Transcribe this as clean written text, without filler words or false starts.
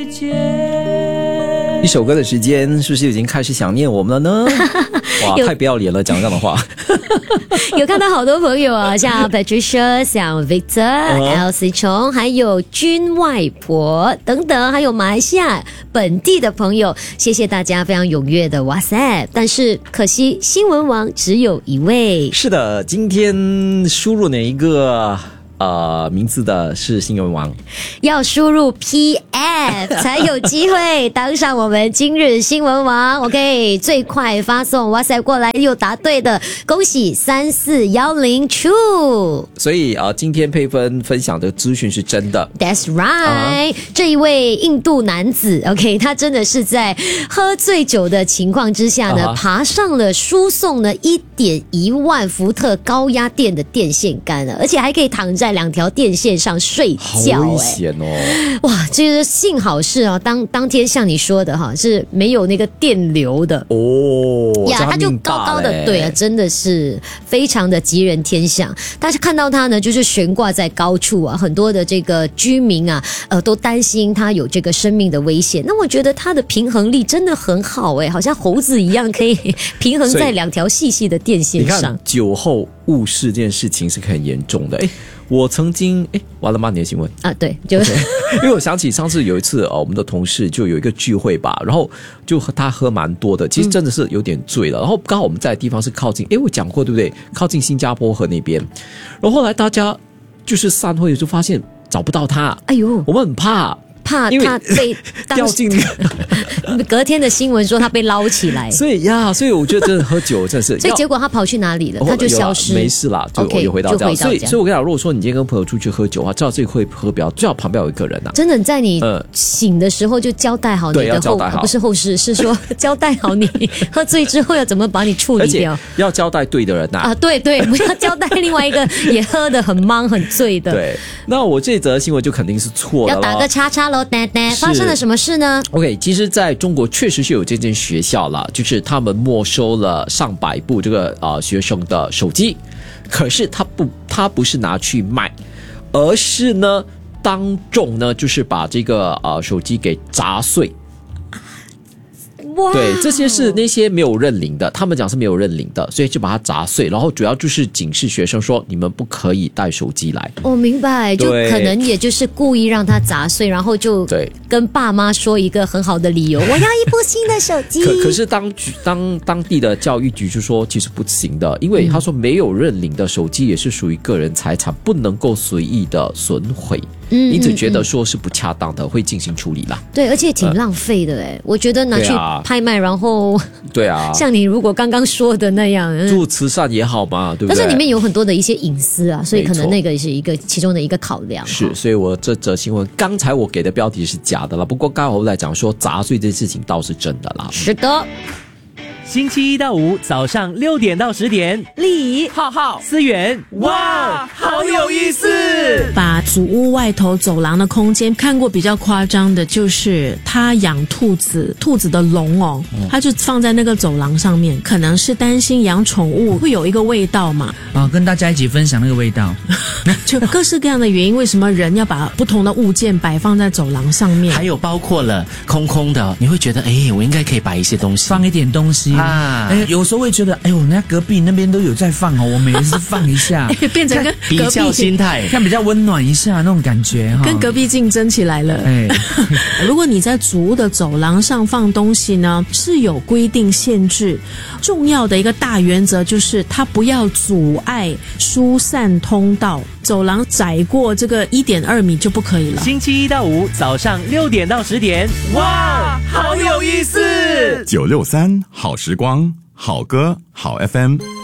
一首歌的时间，是不是已经开始想念我们了呢？哇，太不要脸了，讲这样的话。 有看到好多朋友啊，像 Patricia、像 Victor、Elsie 虫，还有君外婆等等，还有马来西亚本地的朋友，谢谢大家非常踊跃的 WhatsApp。但是可惜新闻网只有一位。 是的，今天输入哪一个名字的是新闻王， 要输入 PF 才有机会当上我们今日新闻王。OK， 最快发送 WhatsApp 过来有答对的，恭喜3410 True。 所以今天佩芬分享的资讯是真的。 That's right，这一位印度男子 ，OK， 他真的是在喝醉酒的情况之下呢，爬上了输送了1.1万伏特高压电的电线杆了，而且还可以躺在2条电线上睡觉， 好危险哦！ 哇，这个幸好是啊，当天像你说的哈，是没有那个电流的哦呀，他就高高的，对啊，真的是非常的吉人天相。大家看到他呢，就是悬挂在高处啊，很多的这个居民啊，都担心他有这个生命的危险。那我觉得他的平衡力真的很好哎，好像猴子一样可以平衡在2条细细的电线上。 你看酒后误事这件事情是很严重的。我曾经完了吗？你的新闻啊，对，就是、 因为我想起上次有一次我们的同事就有一个聚会吧，然后就他喝蛮多的，其实真的是有点醉了。然后刚好我们在的地方是靠近，我讲过对不对？靠近新加坡河那边。然后后来大家就是散会就发现找不到他，哎呦，我们很怕他被掉进隔天的新闻说他被捞起来， 所以我觉得真的喝酒真的是， 所以结果他跑去哪里了？他就消失， 没事啦，就又回到家。所以我跟你讲，如果说你今天跟朋友出去喝酒的话，最好自己会喝比较，最好旁边有一个人啊。 真的在你醒的时候就交代好你的不是后事，是说交代好你喝醉之后要怎么把你处理掉， 而且要交代对的人啊。 对，不要交代另外一个也喝得很茫很醉的。 对，那我这则新闻就肯定是错的了， 要打个叉叉咯。发生了什么事呢 ？OK， 其实在中国确实是有这间学校了，就是他们没收了上百部这个学生的手机，可是他不是拿去卖，而是呢当众呢就是把这个手机给砸碎。对，这些是那些没有认领的，他们讲是没有认领的，所以就把它砸碎，然后主要就是警示学生说你们不可以带手机来。 我明白，就可能也就是故意让它砸碎，然后就跟爸妈说一个很好的理由，我要一部新的手机。 可是当地的教育局就说其实不行的，因为他说没有认领的手机也是属于个人财产，不能够随意的损毁。因此觉得说是不恰当的，会进行处理啦。 对，而且挺浪费的我觉得拿去拍卖，然后对啊， 像你如果刚刚说的那样做慈善也好嘛，对不对？ 但是里面有很多的一些隐私啊，所以可能那个也是其中的一个考量。 是，所以我这则新闻刚才我给的标题是假的了，不过刚才我来讲说砸碎这件事情倒是真的啦。 是的。 星期1到5早上6点到10点，丽怡、浩浩、思源，哇，好有意思！ 把祖屋外头走廊的空间看过比较夸张的，就是他养兔子的笼他就放在那个走廊上面，可能是担心养宠物会有一个味道嘛， 跟大家一起分享那个味道， 就各式各样的原因，为什么人要把不同的物件摆放在走廊上面？ 还有包括了空空的，你会觉得我应该可以摆一些东西， 放一点东西。有时候会觉得，人家隔壁那边都有在放我们也是放一下， 变成跟比较心态， 看比较温暖一下那种感觉跟隔壁竞争起来了。如果你在祖屋的走廊上放东西呢，是有规定限制，重要的一个大原则就是它不要阻碍疏散通道，走廊窄过这个1.2米就不可以了。 星期1到5早上6点到10点，哇，好有意思！ 963好时光，好歌好 FM。